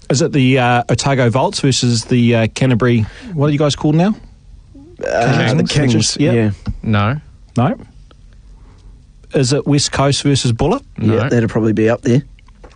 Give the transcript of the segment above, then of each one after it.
Is it the Otago Volts versus the Canterbury, what are you guys called now? The Kings, yeah. No. No? Is it West Coast versus Buller? No. Yeah, that'd probably be up there.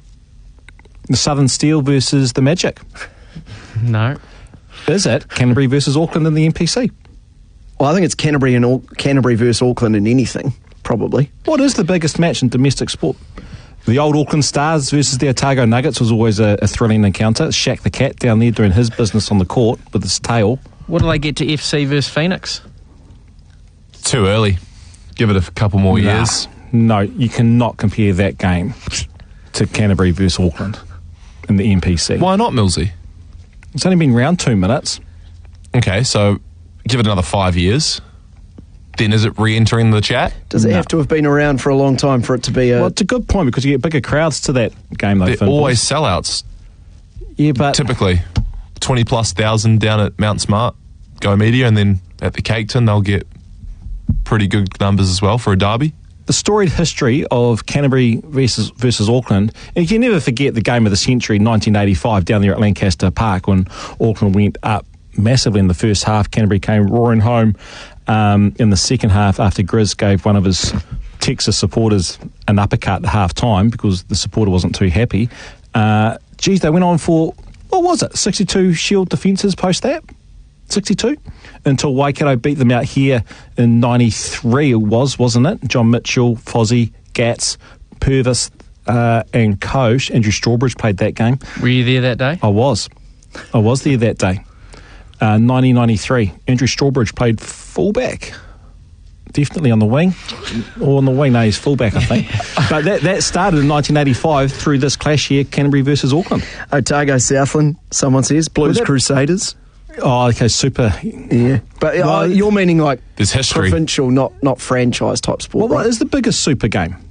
The Southern Steel versus the Magic? No. Is it Canterbury versus Auckland in the NPC? Well, I think it's Canterbury versus Auckland in anything, probably. What is the biggest match in domestic sport? The old Auckland Stars versus the Otago Nuggets was always a thrilling encounter. Shaq the Cat down there doing his business on the court with his tail. What do they get to FC versus Phoenix? Too early. Give it a couple more years. No, you cannot compare that game to Canterbury versus Auckland in the NPC. Why not, Millsy? It's only been around 2 minutes. Okay, so give it another 5 years. Then is it re-entering the chat? Does it have to have been around for a long time for it to be a... Well, it's a good point because you get bigger crowds to that game, though. They're always sellouts. Yeah, but... Typically. 20+ thousand down at Mount Smart, Go Media, and then at the Cake Tin, they'll get pretty good numbers as well for a derby. The storied history of Canterbury versus Auckland, and you can never forget the game of the century, 1985, down there at Lancaster Park, when Auckland went up massively in the first half. Canterbury came roaring home in the second half after Grizz gave one of his Texas supporters an uppercut at half-time because the supporter wasn't too happy. They went on for, what was it, 62 Shield defences post that? 62? Until Waikato beat them out here in 93, it was, wasn't it? John Mitchell, Fozzie, Gats, Purvis, and Coach. Andrew Strawbridge played that game. Were you there that day? I was there that day. 1993. Andrew Strawbridge played fullback. Definitely on the wing. Or on the wing, no, he's fullback, I think. But that started in 1985 through this clash here, Canterbury versus Auckland. Otago Southland, someone says. Blues Crusaders. Oh, okay, super. Yeah. But you're meaning like there's history. Provincial, not franchise type sport. What is the biggest super game?